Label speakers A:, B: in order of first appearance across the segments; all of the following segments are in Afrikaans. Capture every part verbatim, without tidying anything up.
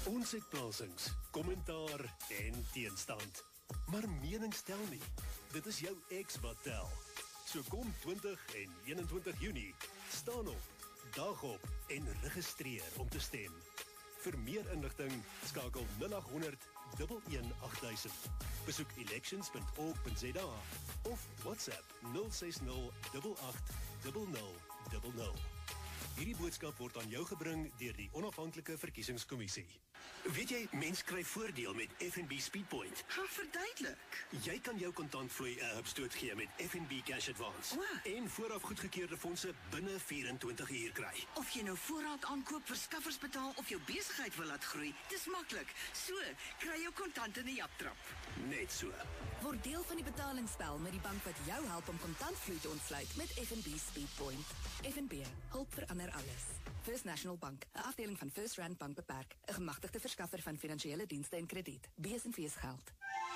A: Ons het plasings, kommentaar en teenstand. Maar mening stel nie. Dit is jou ex wat tel. So kom twintig en eenentwintig Junie, staan op, dag op en registreer om te stem. Vir meer inligting skakel nul agt honderd, een een agt duisend. Besoek elections punt org punt za of WhatsApp nul ses nul agt agt nul nul nul nul. Hierdie boodskap word aan jou gebring deur die Onafhanklike Verkiesingskommissie. Weet jy, mens kry voordeel met F N B Speedpoint.
B: Ga verduidelik.
A: Jy kan jou kontantvloei 'n hupstoot gee met F N B Cash Advance.
B: Wow.
A: En vooraf goedgekeurde fondse binne vyf-en-twintig uur kry.
B: Of jy nou voorraad aankoop, verskaffers betaal of jou besigheid wil laat groei, dis maklik. So, kry jou kontant in 'n japtrap.
A: Net so.
C: Word deel van die betalingsspel met die bank wat jou help om kontantvloei te ontsluit met F N B Speedpoint. F N B, hulp verander alles. First National Bank, 'n afdeling van First Rand Bank beperk, 'n gemagtigde verskaffer van finansiële dienste en krediet. B S en V is geld.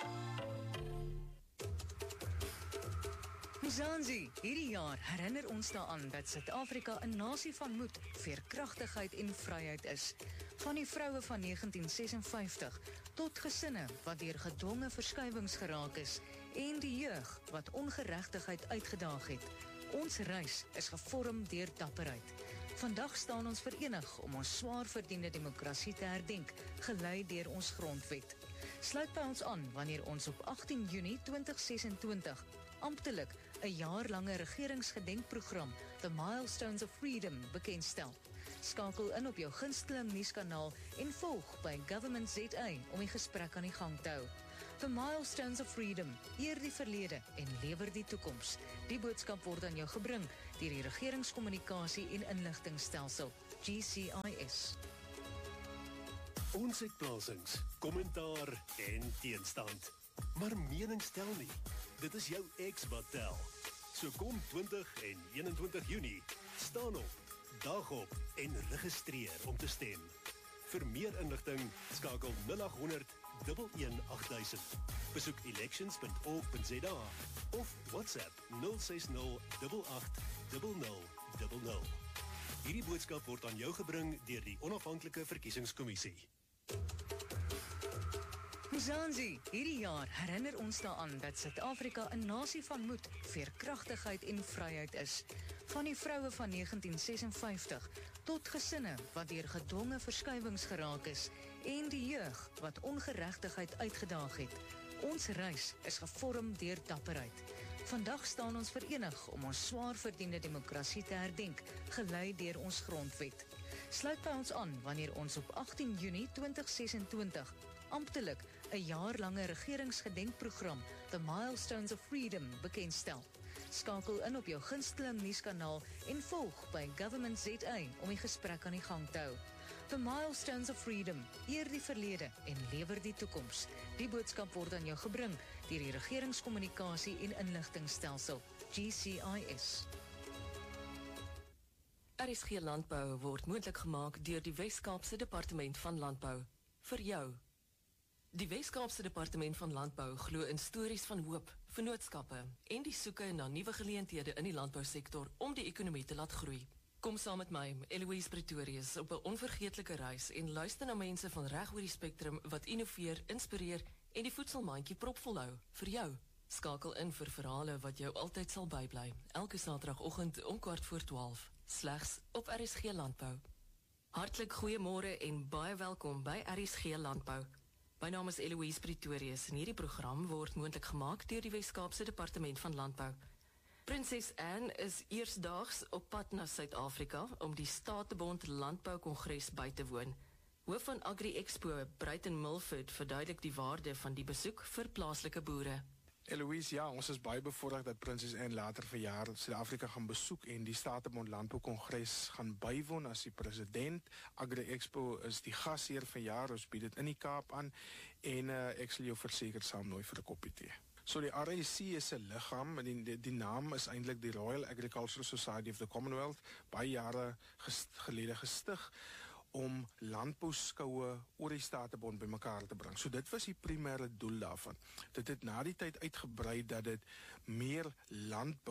D: Mzansi, hierdie jaar herinner ons daaraan dat Suid-Afrika 'n nasie van moed, veerkragtigheid en vryheid is. Van die vroue van negentien ses en vyftig tot gesinne wat deur gedwonge verskuiwings geraak is en die jeug wat ongeregtigheid uitgedaag het. Ons reis is gevorm deur dapperheid. Vandag staan ons verenig om ons swaar verdiende demokrasie te herdenk, gelei deur ons grondwet. Sluit by ons aan wanneer ons op agtien Junie tweeduisend ses-en-twintig amptelik 'n jaarlange regeringsgedenkprogram, The Milestones of Freedom, bekendstel. Skakel in op jou gunsteling nuuskanaal en volg by Government Z A om die gesprek aan die gang te hou. The Milestones of Freedom, eer die verlede en lewer die toekoms. Die boodskap word aan jou gebring deur die Regeringskommunikasie en Inligtingstelsel, G C I S.
A: Ons het plasings, kommentaar en teenstand. Maar mening stel nie. Dit is jou ex wat tel. So kom twintig en eenentwintig Junie, staan op, dag op en registreer om te stem. Vir meer inligting skakel nul agt honderd, een een agt duisend. Besoek elections punt org punt za of WhatsApp nul ses nul agt agt nul nul nul nul. Hierdie boodskap word aan jou gebring deur die Onafhanklike Verkiesingskommissie.
D: Mzansi, hierdie jaar herinner ons daaraan dat Suid-Afrika 'n nasie van moed, veerkragtigheid en vryheid is. Van die vroue van negentien ses en vyftig tot gesinne wat deur gedwonge verskuiwings geraak is en die jeug wat ongeregtigheid uitgedaag het. Ons reis is gevorm deur dapperheid. Vandag staan ons verenig om ons swaar verdiende demokrasie te herdenk, gelei deur ons grondwet. Sluit by ons aan wanneer ons op agtien Junie tweeduisend ses-en-twintig amptelik 'n jaarlange regeringsgedenkprogram, The Milestones of Freedom, bekendstel. Skakel in op jou gunsteling nuuskanaal en volg by Government Z A om die gesprek aan die gang te hou. The Milestones of Freedom, eer die verlede en lewer die toekoms. Die boodskap word aan jou gebring deur die Regeringskommunikasie en Inligtingstelsel, G C I S.
E: R S G Landbou word moontlik gemaak deur die Wes-Kaapse Departement van Landbou. Vir jou. Die Wes-Kaapse Departement van Landbou glo in stories van hoop, vennootskappe en die soeke na nuwe geleenthede in die landbousektor om die ekonomie te laat groei. Kom saam met my, Eloise Pretorius, op 'n onvergeetlike reis en luister na mense van reg oor die spektrum wat innoveer, inspireer en die voedselmandjie propvol hou vir jou. Skakel in vir verhale wat jou altyd sal bybly. Elke Saterdagoggend om kwart voor twaalf, slegs op R S G Landbou. Hartlik goeiemôre en baie welkom by R S G Landbou. My naam is Eloise Pretorius en hierdie program word moontlik gemaak deur die Wes-Kaapse Departement van Landbou. Prinses Anne is eersdaags op pad na Suid-Afrika om die Statebond Landboukongres by te woon. Hoof van Agri Expo, Bruiten Milford, verduidelik die waarde van die besoek vir plaaslike boere.
F: Eloise, ja, ons is baie bevoorreg dat Prinses Anne later verjaar Suid-Afrika gaan besoek en die Statebond Landboukongres gaan bywoon as die president. Agri Expo is die gasheer vanjaar, ons bied dit in die Kaap aan en uh, ek sal jou verseker saamnooi vir 'n koppie tee. So die R A C is 'n liggaam en die, die, die naam is eintlik die Royal Agricultural Society of the Commonwealth, baie jare gest, gelede gestig om landbouskoue oor die Statebond bymekaar te bring. So dit was die primêre doel daarvan. Dit het na die tyd uitgebrei dat dit meer landbou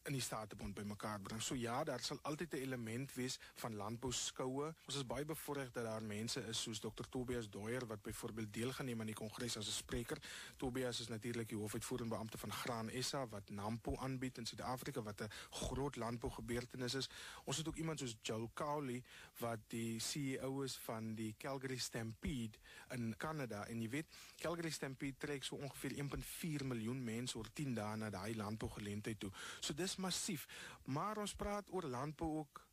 F: in die Statebond bymekaar bring. So ja, daar sal altyd 'n element wees van landbouskoue. Ons is baie bevoorreg dat daar mense is soos dokter Tobias Dooyer wat byvoorbeeld deelgeneem aan die kongres as 'n spreker. Tobias is natuurlik die hoofuitvoerende beampte van Graan S A wat NAMPO aanbied in Suid-Afrika wat 'n groot landbougebeurtenis is. Ons het ook iemand soos Joel Cowley wat die C E O is van die Calgary Stampede in Kanada. En jy weet, Calgary Stampede trek so ongeveer een komma vier miljoen mense oor tien dae na daai landbougeleentheid toe. So dis massief. Maar ons praat oor landbou ook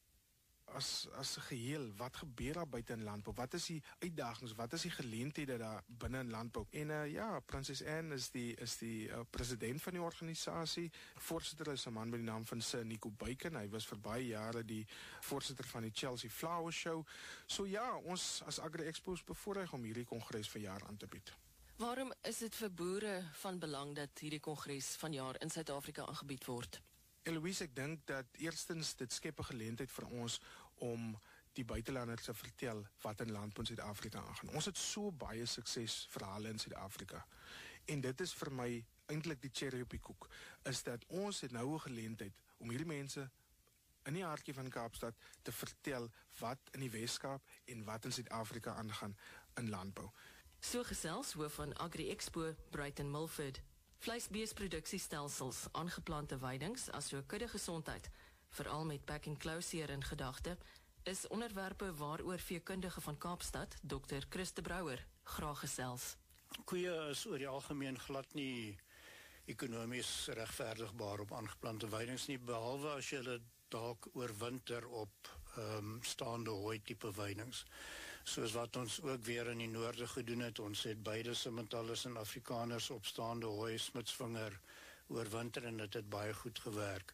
F: as as 'n geheel. Wat gebeur daar buite in landbou? Wat is die uitdagings? Wat is die geleenthede daar binne in landbou? En uh, ja, Prinses Anne is die is die uh, president van die organisasie. Voorsitter is 'n man met die naam van Sir Nico Bacon. Hy was vir baie jare die voorsitter van die Chelsea Flower Show. So ja, ons as Agri Expo is bevoorreg om hierdie kongres vanjaar aan te bied.
E: Waarom is dit vir boere van belang dat hierdie kongres vanjaar in Suid-Afrika aangebied word?
F: Eloise, ek dink dat eerstens dit skep 'n geleentheid vir ons om die buitelanders te vertel wat in landbou in Suid-Afrika aangaan. Ons het so baie suksesverhale in Suid-Afrika. En dit is vir my eintlik die cherry op die koek, is dat ons het nou 'n geleentheid om hierdie mense in die hartjie van Kaapstad te vertel wat in die Weskaap en wat in Suid-Afrika aangaan in landbou.
E: So gesels hoof van Agri Expo, Brighton Milford. Vleisbeesproduksiestelsels, aangeplante weidings, asook kudde gesondheid, veral met packing closure in gedagte, is onderwerpe waaroor veekundige van Kaapstad, dokter Chris de Brouwer, graag gesels.
G: Koeie is oor die algemeen glad nie ekonomies regverdigbaar op aangeplante weidings nie, behalwe as jy hulle dalk oorwinter op um, staande hooi tipe weidings. Soos wat ons ook weer in die noorde gedoen het, ons het beide Simmentalers en Afrikaners op staande hooi, Smitsvinger, oorwinter en dit het baie goed gewerk.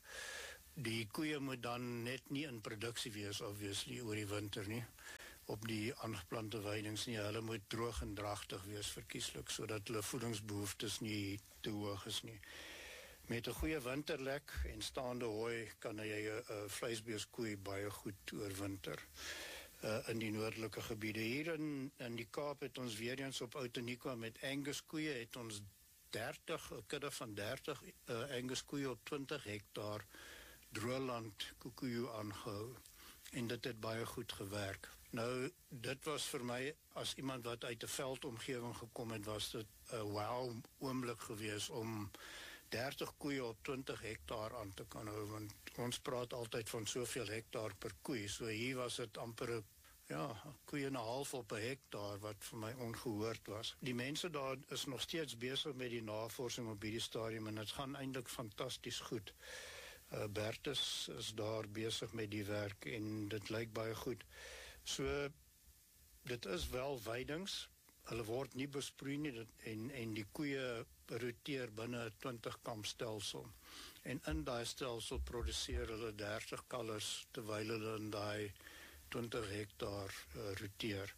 G: Die koeie moet dan net nie in produksie wees, obviously, oor die winter nie, op die aangeplante weidings nie. Hulle moet droog en dragtig wees verkieslik, sodat hulle voedingsbehoeftes nie te hoog is nie. Met 'n goeie winterlek en staande hooi kan jy 'n vleisbeeskoei baie goed oorwinter. Uh, in die noordelike gebiede. Hier in, in die Kaap het ons weer eens op Outeniqua met Angus koeie, het ons dertig, 'n kudde van dertig uh, Angus koeie op twintig hektaar droëland koekoe aangehou. En dit het baie goed gewerk. Nou, dit was vir my, as iemand wat uit 'n veldomgewing gekom het, was dit 'n wow oomblik gewees om dertig koeie op twintig hektaar aan te kan hou, want ons praat altyd van soveel hektaar per koei, so hier was dit amper 'n ja, koeie en 'n half op 'n hektaar, wat vir my ongehoord was. Die mense daar is nog steeds besig met die navorsing op hierdie stadium, en dit gaan eintlik fantasties goed. Uh, Bertus is daar besig met die werk, en dit lyk baie goed. So, dit is wel weidings, hulle word nie besproei nie, dit, en, en die koeie roteer binne 'n twintig kamp stelsel. En in daai stelsel produseer hulle dertig kalvers, terwyl hulle in daai twintig hektaar uh, roteer.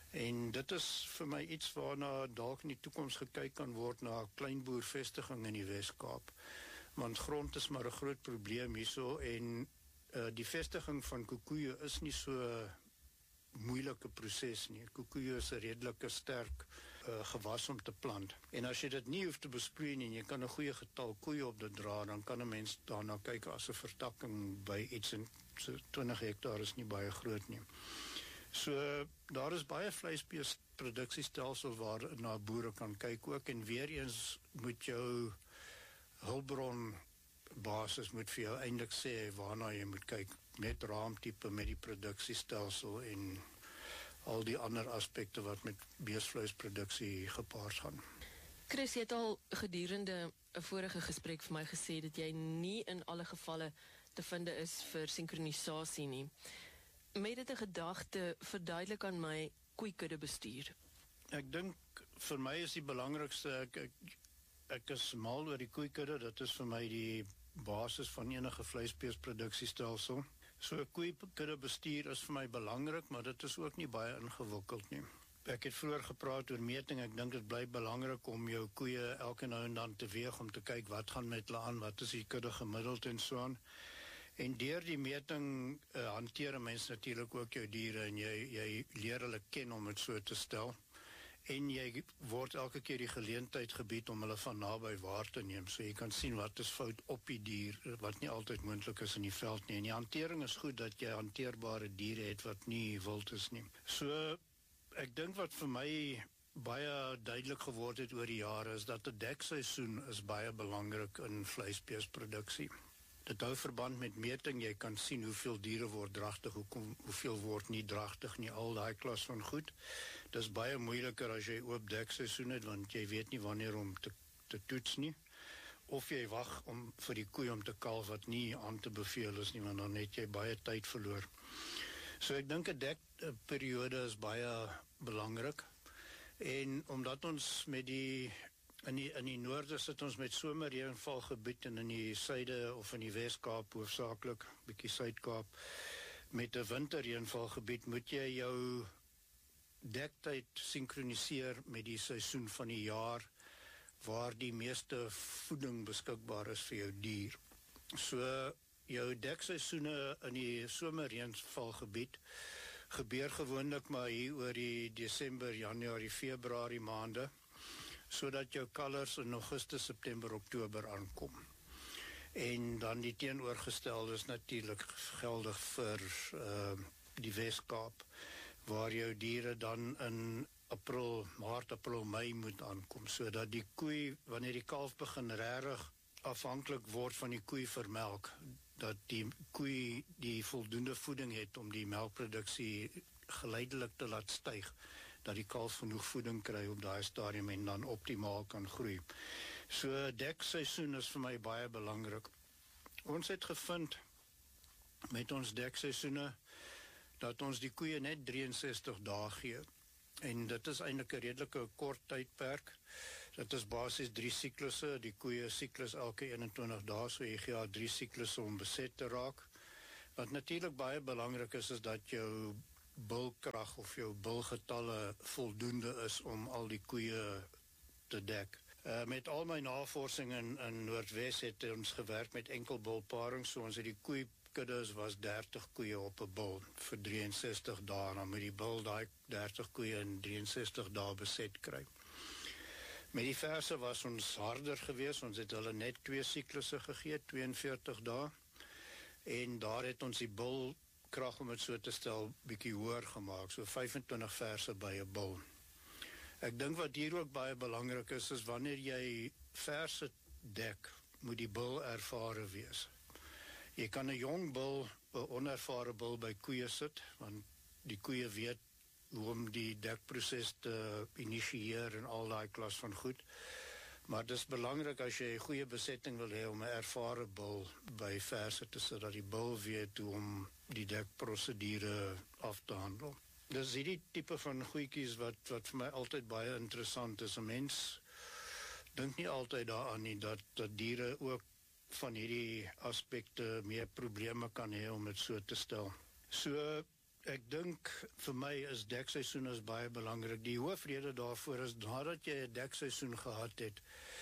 G: En dit is vir my iets waarna dalk in die toekoms gekyk kan word na 'n kleinboervestiging in die Weskaap. Want grond is maar 'n groot probleem hierso, en uh, die vestiging van koekoeie is nie so moeilike proses nie. Koekoeie is 'n redelike sterk uh, gewas om te plant. En as jy dit nie hoef te besproei nie, en jy kan 'n goeie getal koeie op dit dra, dan kan 'n mens daarna kyk as 'n vertakking by iets, en so twintig hektaar is nie baie groot nie. So, daar is baie vleisbeesproduksiestelsels waar na boere kan kyk ook, en weer eens moet jou hulpbron basis moet vir jou eintlik sê waarna jy moet kyk, met raamtipe, met die produksiestelsel en al die ander aspekte wat met beesvleisproduksie gepaard gaan.
E: Chris, jy het al gedurende 'n vorige gesprek vir my gesê dat jy nie in alle gevalle te vind is vir sinkronisasie nie. Met dit 'n gedagte, verduidelik aan my koeikudde bestuur.
G: Ek dink vir my is die belangrikste, ek, ek, ek is mal oor die koeikudde, dit is vir my die basis van enige vleisbeesproduksiestelsel. So 'n koeikudde bestuur is vir my belangrik, maar dit is ook nie baie ingewikkeld nie. Ek het vroeër gepraat oor meting, ek dink dit bly belangrik om jou koeie elke nou en dan te weeg, om te kyk wat gaan met hulle aan, wat is die kudde gemiddeld en so aan. En deur die meting uh, hanteer 'n mens natuurlik ook jou diere, en jy, jy leer hulle ken om dit so te stel. en jy word elke keer die geleentheid gebied om hulle van naby waar te neem, so jy kan sien wat is fout op die dier, wat nie altyd moontlik is in die veld nie, en die hantering is goed dat jy hanteerbare diere het wat nie wild is nie. So, ek dink wat vir my baie duidelik geword het oor die jare is dat 'n dekseisoen is baie belangrik in vleisbeesproduksie. Dit hou verband met meting, jy kan sien hoeveel diere word dragtig, hoekom, hoeveel word nie dragtig nie, al daai klas van goed. Dit is baie moeiliker as jy oop dekseisoen het, want jy weet nie wanneer om te, te toets nie, of jy wag om vir die koei om te kalf wat nie aan te beveel is nie, want dan het jy baie tyd verloor. So ek dink 'n dekperiode is baie belangrik, en omdat ons met die In die, in die noorde sit ons met somerreënvalgebied en in die suide of in die Wes-Kaap hoofsaaklik, bietjie Suid-Kaap, met 'n winterreënvalgebied moet jy jou dektyd sinkroniseer met die seisoen van die jaar waar die meeste voeding beskikbaar is vir jou dier. So jou dekseisoene in die somerreënvalgebied gebeur gewoonlik maar hier oor die Desember, Januarie, Februarie maande, sodat jou kalvers in Augustus, September, Oktober aankom. En dan die teenoorgestelde is natuurlik geldig vir uh, die Wes-Kaap, waar jou diere dan in April, Maart, April, Mei moet aankom, sodat die koei, wanneer die kalf begin regtig afhanklik word van die koei vir melk, dat die koei die voldoende voeding het om die melkproduksie geleidelik te laat styg, dat die kalf genoeg voeding kry op daai stadium en dan optimaal kan groei. So dekseisoen is vir my baie belangrik. Ons het gevind met ons dekseisoene dat ons die koeie net drieënsestig dae gee. En dit is eintlik 'n redelike kort tydperk. Dit is basies drie siklusse, die koeie siklus elke eenentwintig dae, so jy gee haar drie siklusse om beset te raak. Wat natuurlik baie belangrik is, is dat jou bulkrag of jou bulgetalle voldoende is om al die koeie te dek. Uh, met al my navorsing in, in Noordwes het ons gewerk met enkelbulparing, so ons het die koeikuddes was dertig koeie op 'n bul vir drieënsestig dae, dan moet die bul daai dertig koeie in drieënsestig dae beset kry. Met die verse was ons harder geweest, ons het hulle net twee siklusse gegee, tweeënveertig dae, en daar het ons die bul krag om het so te stel bietjie hoër gemaak, so vyfentwintig verse by 'n bul. Ek dink wat hier ook baie belangrik is, is wanneer jy verse dek, moet die bul ervare wees. Jy kan 'n jong bul, 'n onervare bul by koeie sit, want die koeie weet hoe om die dekproses te initieer en al daai klas van goed. Maar dit is belangrik as jy 'n goeie besetting wil hê om 'n ervare bul by verse te sit, dat die bul weet hoe om die dekprosedure af te handel. Dis hierdie tipe van goedjies wat, wat vir my altyd baie interessant is. 'n Mens dink nie altyd daaraan nie, dat, dat diere ook van hierdie aspekte meer probleme kan hê om dit so te stel. So, ek dink vir my is dekseisoen is baie belangrik. Die hoofrede daarvoor is, nadat jy 'n dekseisoen gehad het,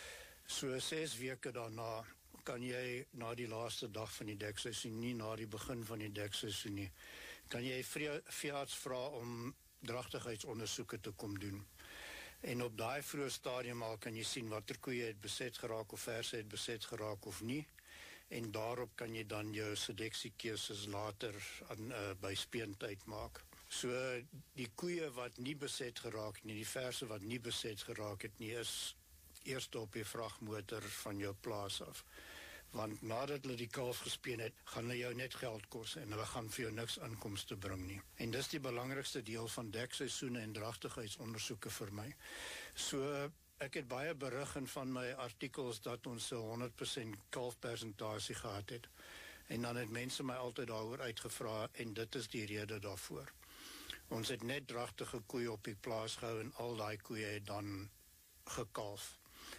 G: so ses weke daarna, kan jy na die laaste dag van die dekseisoen, nie na die begin van die dekseisoen nie, kan jy veearts vra om dragtigheidsondersoeke te kom doen. En op daai vroeë stadium al kan jy sien watter koeie het beset geraak of verse het beset geraak of nie. En daarop kan jy dan jou sedeksiekeuses later aan, uh, by speentyd maak. So die koeie wat nie beset geraak nie, die verse wat nie beset geraak het nie, is eerst op die vragmotor van jou plaas af. Want nadat hulle die kalf gespeen het, gaan hulle jou net geld kos en hulle gaan vir jou niks inkomste bring nie. En dis die belangrikste deel van dekseisoene en dragtigheidsondersoeke vir my. So ek het baie berig in van my artikels dat ons 'n honderd persent kalfpersentasie gehad het. En dan het mense my altyd daaroor uitgevra en dit is die rede daarvoor. Ons het net dragtige koeie op die plaas gehou en al daai koeie het dan gekalf.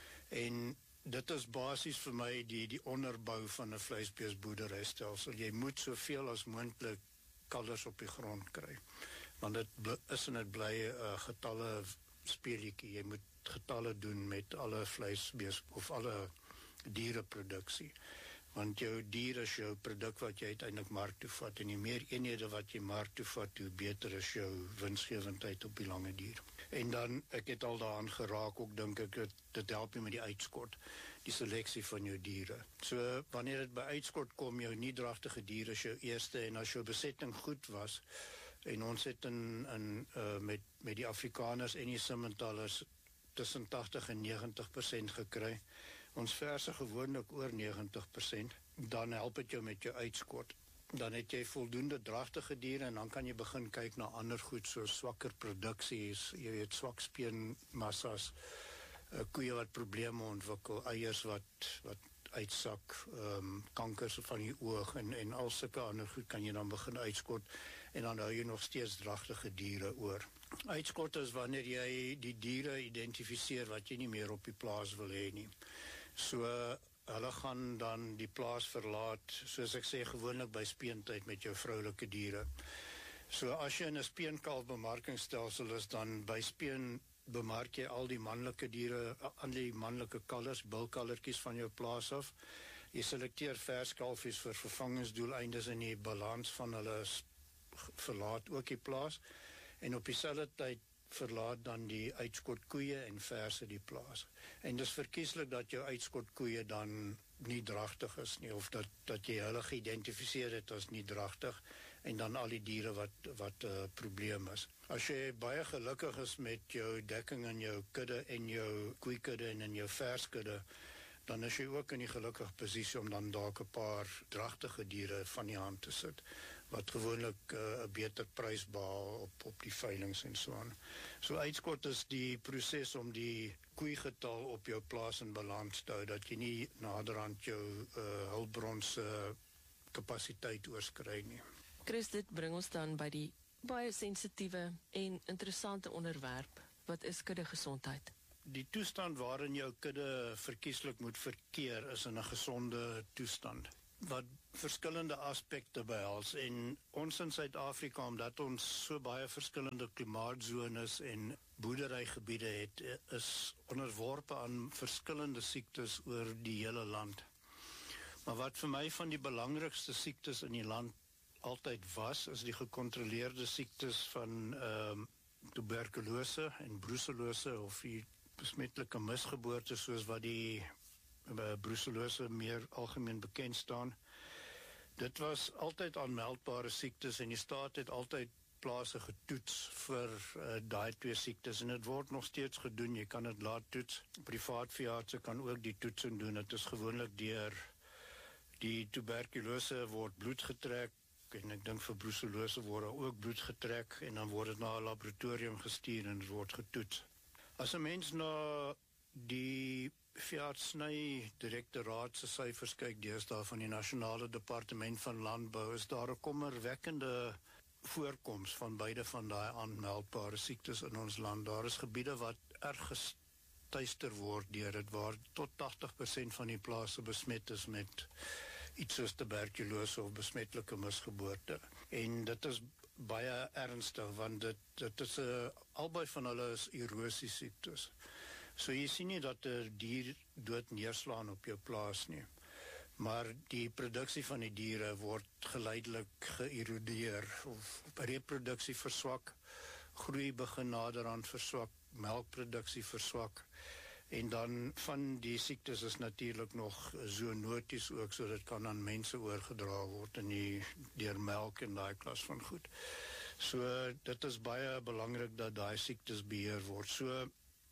G: En dit is basies vir my die, die onderbou van 'n vleisbeesboerderystelsel. Jy moet soveel as moontlik kalvers op die grond kry. Want dit is en dit bly 'n uh, getalle speelietjie. Jy moet getalle doen met alle vleisbees of alle diereproduksie. Want jou dier is jou produk wat jy uiteindelik mark toe vat, en die meer eenhede wat jy mark toe vat, hoe beter is jou winsgewendheid op die lange duur. En dan, ek het al daaraan geraak, ook dink ek, dit, dit help jy met die uitskot, die seleksie van jou diere. So, wanneer dit by uitskot kom, jou nie dragtige dier is jou eerste, en as jou besetting goed was, en ons het in, in, uh, met, met die Afrikaners en die Simmentalers tussen tagtig en negentig persent gekry, ons verse gewoonlik oor negentig persent, dan help het jou met jou uitskot. Dan het jy voldoende dragtige diere, en dan kan jy begin kyk na ander goed, soos swakker produksies, jy weet, swak speenmassas, uh, koeie wat probleme ontwikkel, eiers wat, wat uitsak, um, kankers van die oog, en, en al sulke ander goed kan jy dan begin uitskot, en dan hou jy nog steeds dragtige diere oor. Uitskot is wanneer jy die diere identifiseer wat jy nie meer op die plaas wil hê nie. So, hulle gaan dan die plaas verlaat, soos ek sê, gewoonlik by speentyd met jou vroulike diere. So, as jy in 'n speenkalf bemarkingsstelsel is, dan by speen bemark jy al die manlike diere, al die manlike kalvers, bulkallertjies van jou plaas af. Jy selekteer verskalfies vir vervangingsdoeleindes, en die balans van hulle verlaat ook die plaas. En op dieselfde tyd verlaat dan die uitskotkoeie en verse die plaas. En dis verkieslik dat jou uitskotkoeie dan nie dragtig is nie, of dat, dat jy hulle geïdentifiseer het as nie dragtig, en dan al die diere wat, wat uh, probleem is. As jy baie gelukkig is met jou dekking in jou kudde en jou koeikudde en in jou verskudde, dan is jy ook in die gelukkige posisie om dan dalk 'n paar dragtige diere van die hand te sit, wat gewoonlik 'n uh, beter prys behaal op, op die veilings en so aan. So uitskot is die proses om die koeigetal op jou plaas in balans te hou, dat jy nie naderhand jou uh, hulpbronse uh, kapasiteit oorskry nie.
E: Chris, dit bring ons dan by die baie sensitiewe en interessante onderwerp, wat is kuddegesondheid?
G: Die toestand waarin jou kudde verkieslik moet verkeer is in 'n gesonde toestand, wat verskillende aspekte behels, en ons in Suid-Afrika, omdat ons so baie verskillende klimaatzones en boerderygebiede het, is onderworpe aan verskillende siektes oor die hele land. Maar wat vir my van die belangrikste siektes in die land altyd was, is die gecontroleerde siektes van um, tuberkulose en brucellose, of die besmettelike misgeboorte, soos wat die uh, brucellose meer algemeen bekend staan. Dit was altyd aanmeldbare siektes, en die staat het altyd plase getoets vir uh, daai twee siektes, en dit word nog steeds gedoen. Jy kan dit laat toets. Privaat veeartse kan ook die toetsing doen. Dit is gewoonlik deur die tuberkulose word bloed getrek, en ek dink vir brucellose word ook bloed getrek, en dan word dit na 'n laboratorium gestuur en dit word getoets. As 'n mens na die veeartseny direktoraat se syfers kyk deesdae van die Nasionale Departement van Landbou, is daar 'n kommerwekkende voorkoms van beide van daai aanmeldbare siektes in ons land. Daar is gebiede wat erg getuister word deur dit, waar tot tagtig persent van die plase besmet is met iets soos tuberkulose of besmettelike misgeboorte. En dit is baie ernstig, want dit, dit is uh, albei van hulle is erosie siektes. So jy sien nie dat 'n dier dood neerslaan op jou plaas nie, maar die produksie van die diere word geleidelik geërodeer, of reproduksie verswak, groei begin naderhand verswak, melkproduksie verswak, en dan van die siektes is natuurlik nog zoonoties ook, so dit kan aan mense oorgedra word in die deur melk en daai klas van goed. So dit is baie belangrik dat daai siektes beheer word. So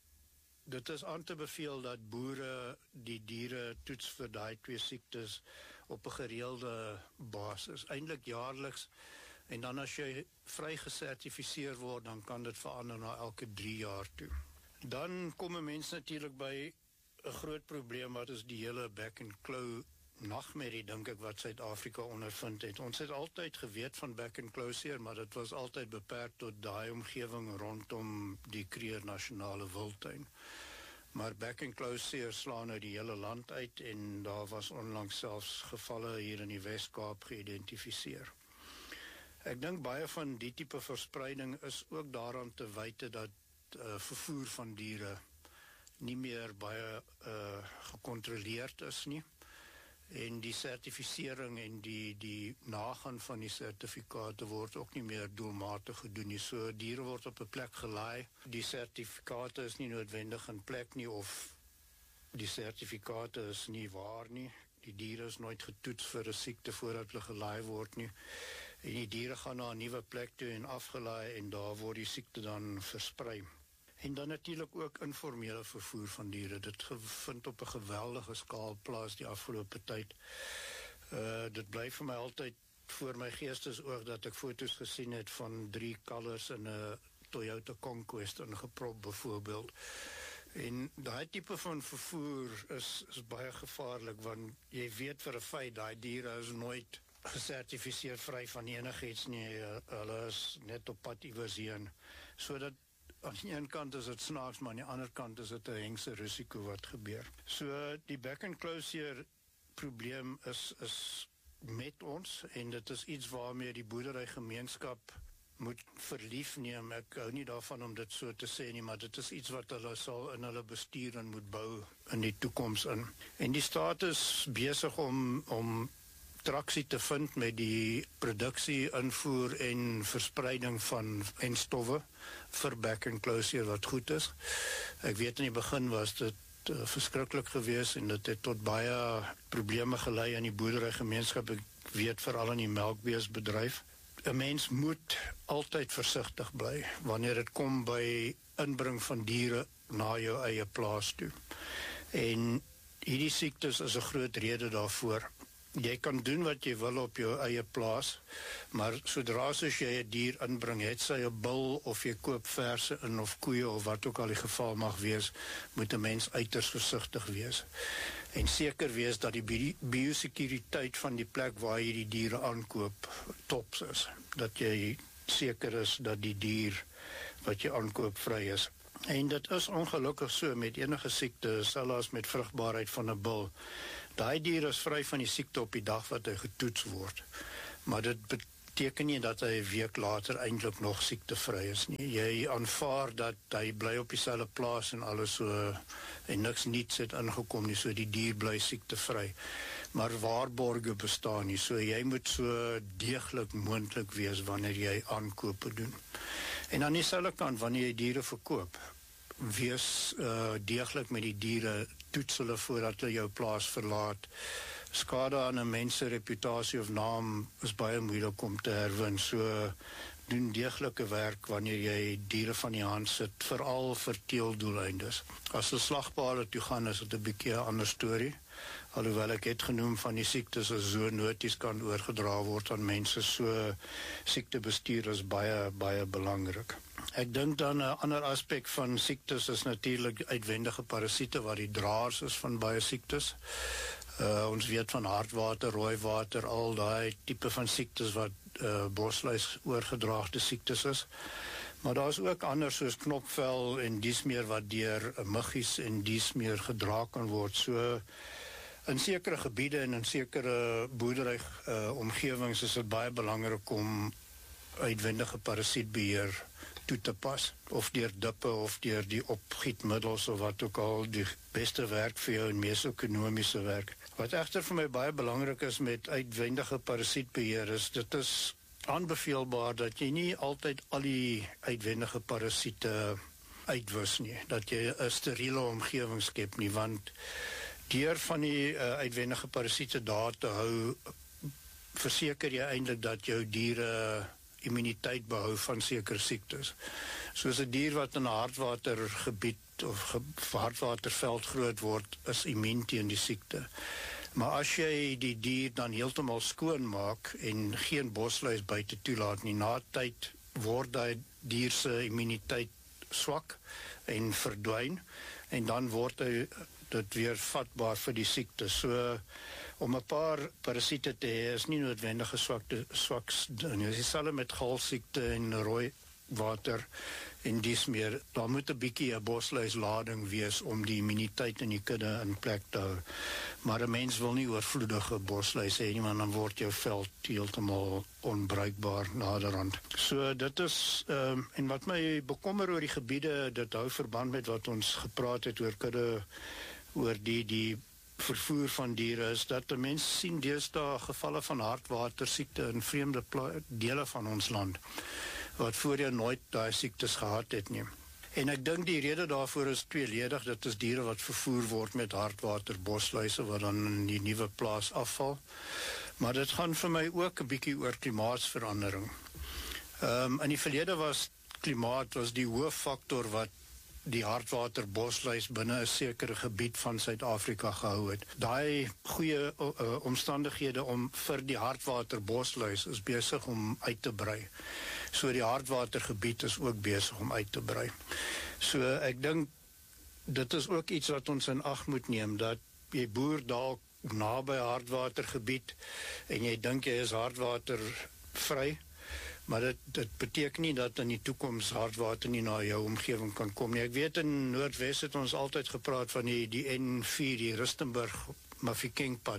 G: dit is aan te beveel dat boere die diere toets vir daai twee siektes op 'n gereelde basis, eintlik jaarliks, en dan as jy vry gesertifiseer word, dan kan dit verander na elke drie jaar toe. Dan kom 'n mens natuurlik by 'n groot probleem, wat is die hele back and claw nagmerrie, dink ek, wat Suid-Afrika ondervind het. Ons het altyd geweet van back and claw seer, maar dit was altyd beperk tot daai omgewing rondom die Kruger Nasionale Wildtuin. Maar back and claw seer slaan uit die hele land uit, en daar was onlangs selfs gevalle hier in die Wes-Kaap geïdentifiseer. Ek dink baie van die tipe verspreiding is ook daaraan te wyte dat uh, vervoer van diere nie meer baie uh, gecontroleerd is nie. En die sertifisering en die, die nagaan van die sertifikate word ook nie meer doelmatig gedoen nie. So diere word op 'n plek gelaai. Die sertifikate is nie noodwendig in plek nie of die sertifikate is nie waar nie. Die diere is nooit getoets vir 'n siekte voordat hulle gelaai word nie. En die diere gaan na 'n nuwe plek toe en afgelaai en daar word die siekte dan versprei. En dan natuurlik ook informele vervoer van diere. Dit vind op 'n geweldige skaal plaas die afgelope tyd. Uh, dit bly vir my altyd voor my geestesoog dat ek foto's gesien het van drie kalvers in 'n Toyota Conquest ingeprop byvoorbeeld. En daai tipe van vervoer is, is baie gevaarlik, want jy weet vir 'n feit, daai diere is nooit gesertifiseer vry van enigiets nie. Hulle is net op pad iewers heen. So dat aan die een kant is dit snaaks, maar aan die ander kant is dit 'n hengse risiko wat gebeur. So die back and closure probleem is, is met ons, en dit is iets waarmee die boerderygemeenskap moet verlief neem. Ek hou nie daarvan om dit so te sê nie, maar dit is iets wat hulle sal in hulle bestuur en moet bou in die toekoms in. En die staat is besig om, om traksie te vind met die produksie, invoer en verspreiding van enstowwe vir back and closure wat goed is. Ek weet in die begin was dit uh, verskriklik geweest en dit het tot baie probleme gelei aan die boerderygemeenskap. Ek weet veral in die melkbeesbedryf. 'n Mens moet altyd versigtig bly wanneer dit kom by inbring van diere na jou eie plaas toe. En hierdie siektes is 'n groot rede daarvoor. Jy kan doen wat jy wil op jou eie plaas, maar sodra soos jy 'n dier inbring, het sy 'n bul of jy koop verse in of koeie of wat ook al die geval mag wees, moet 'n mens uiters versigtig wees. En seker wees dat die biosekuriteit van die plek waar jy die diere aankoop tops is. Dat jy seker is dat die dier wat jy aankoop vry is. En dit is ongelukkig so met enige siekte, selfs met vrugbaarheid van 'n bul. Daai dier is vry van die siekte op die dag wat hy getoets word. Maar dit beteken nie dat hy 'n week later eintlik nog siektevry is nie. Jy aanvaar dat hy bly op dieselfde plaas en alles so en niks niets het ingekom nie, so die dier bly siektevry. Maar waarborge bestaan nie, so jy moet so deeglik moontlik wees wanneer jy aankope doen. En aan dieselfde kant, wanneer jy diere verkoop, wees uh, deeglik met die diere, toets hulle voordat hulle jou plaas verlaat. Skade aan 'n mens se reputasie of naam is baie moeilik om te herwin, so doen deeglike werk wanneer jy diere van die hand sit, veral vir teeldoeleindes. As hulle slagpale toe gaan, is dit 'n bietjie 'n ander storie. Alhoewel ek het genoem van die siektes as zoonoties kan oorgedra word aan mense, so siektebestuur is baie, baie belangrik. Ek dink dan 'n ander aspek van siektes is natuurlik uitwendige parasiete wat die draers is van baie siektes. Uh, ons weet van hartwater, rooiwater, al daai tipe van siektes wat uh, bosluis oorgedraagde siektes is. Maar daar is ook ander soos knopvel en dies meer wat deur muggies en dies meer gedra kan word. So in sekere gebiede en in sekere boerdery uh, omgewings is dit baie belangrik om uitwendige parasietbeheer toe te pas, of deur dippe of deur die opgietmiddels of wat ook al die beste werk vir jou en mees ekonomiese werk. Wat egter vir my baie belangrik is met uitwendige parasietbeheer is, dit is aanbeveelbaar dat jy nie altyd al die uitwendige parasiete uitwis nie, dat jy 'n steriele omgewing skep nie, want deur van die uh, uitwendige parasiete daar te hou, verseker jy eintlik dat jou diere immuniteit behou van sekere siektes. Soos 'n dier wat in 'n hartwatergebied of ge hartwaterveld groot word, is immuun teen die siekte. Maar as jy die dier dan heeltemal skoon maak en geen bosluis buite toelaat nie, na tyd word daai dier se immuniteit swak en verdwyn, en dan word hy dit weer vatbaar vir die siekte. So om 'n paar parasiete te hê is nie noodwendig 'n swakte swak ding. Dis dieselfde met galsiekte en rooi water en dis meer. Daar moet 'n bietjie 'n bosluislading wees om die immuniteit in die kudde in plek te hou. Maar 'n mens wil nie oorvloedige bosluis hê nie, want dan word jou veld heeltemal onbruikbaar naderhand. So dit is um, en wat my bekommer oor die gebiede, dit hou verband met wat ons gepraat het oor kudde, oor die die vervoer van diere is dat die mense sien deesdae gevalle van hartwatersiekte in vreemde dele van ons land, wat voorheen nooit daai siektes gehad het nie. En ek dink die rede daarvoor is tweeledig, dit is diere wat vervoer word met hartwater bosluise, wat dan in die nuwe plaas afval. Maar dit gaan vir my ook 'n bietjie oor klimaatsverandering. Um, in die verlede was klimaat was die hooffaktor wat die hartwater bosluis binne 'n sekere gebied van Suid-Afrika gehou het. Daai goeie uh, omstandighede om vir die hartwater bosluis is besig om uit te brei. So die hartwatergebied is ook besig om uit te brei. So ek dink dit is ook iets wat ons in ag moet neem, dat jy boer dalk naby hartwatergebied en jy dink jy is hartwater vry, maar dit, dit beteken nie dat in die toekoms hartwater nie na jou omgewing kan kom nie. Ek weet in Noordwes het ons altyd gepraat van die, die N vier, die Rustenburg-Mafeking-pad,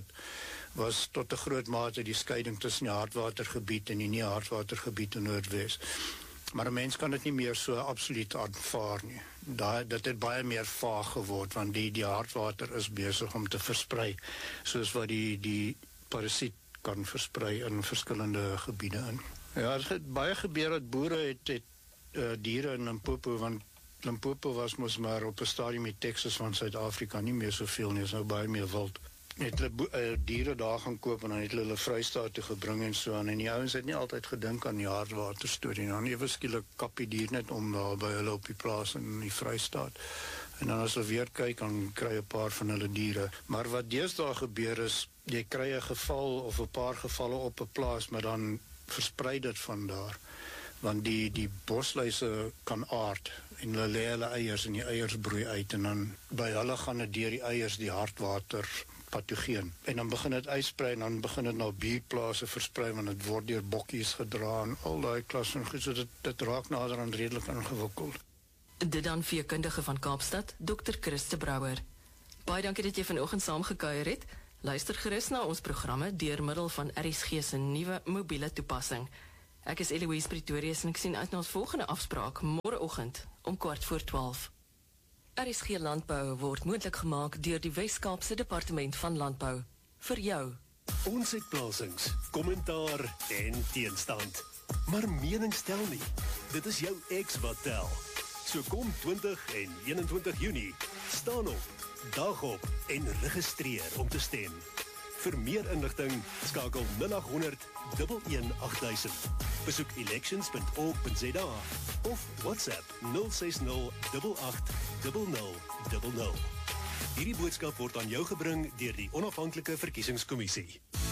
G: was tot 'n groot mate die skeiding tussen die hartwatergebied en die nie hartwatergebied in Noordwes. Maar 'n mens kan dit nie meer so absoluut aanvaar nie. Daai dit het baie meer vaag geword, want die die hartwater is besig om te versprei, soos wat die die parasiet kan versprei in verskillende gebiede in. Ja, het het baie gebeur dat boere het, het uh, diere in Limpopo, want Limpopo was mos maar op 'n stadium met Texas van Suid-Afrika, nie meer soveel nie, is nou baie meer wild. Het hulle uh, diere daar gaan koop en dan het hulle hulle Vrystaat toe gebring en so aan, en die ouens het nie altyd gedink aan die hartwater storie, dan ewe skielik kap die dier net om daar by hulle op die plaas in die Vrystaat. En dan as hulle weer kyk, dan kry 'n paar van hulle diere. Maar wat deesdae gebeur is, jy kry 'n geval of 'n paar gevalle op 'n plaas, maar dan versprei dit van daar, want die, die bosluise kan aard, en hulle lê hulle eiers, en die eiers broei uit, en dan by hulle gaan dit deur die eiers die hartwater patogeen, en dan begin dit uitsprei, en dan begin dit na buurtplase versprei, want dit word deur bokkies gedra, en al daai klas van goed, so dit, dit raak nader aan redelik ingewikkeld.
E: Dit dan veekundige van Kaapstad, dokter Christe Brouwer. Baie dankie dat jy vanoggend saamgekuier het. Luister gerus na ons programme deur middel van R S G se nuwe mobiele toepassing. Ek is Eloise Pretorius en ek sien uit na ons volgende afspraak môreoggend om kwart voor twaalf. R S G Landbou word moontlik gemaak deur die Wes-Kaapse Departement van Landbou. Vir jou.
A: Ons het plasings, kommentaar en teenstand. Maar mening stel nie. Dit is jou X wat tel. So kom twintig en eenentwintig Junie, staan op, dag op en registreer om te stem. Vir meer inligting skakel nul agt honderd, een een agt duisend. Besoek elections punt org punt za of WhatsApp nul ses nul agt agt nul nul nul nul. Hierdie boodskap word aan jou gebring deur die Onafhanklike Verkiesingskommissie.